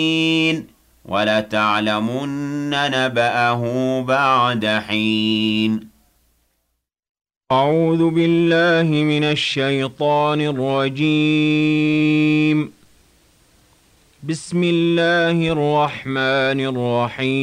وَلَتَعْلَمُنَّ نَبَأَهُ بَعْدَ حِينٍ. أعوذ بالله من الشيطان الرجيم. بسم الله الرحمن الرحيم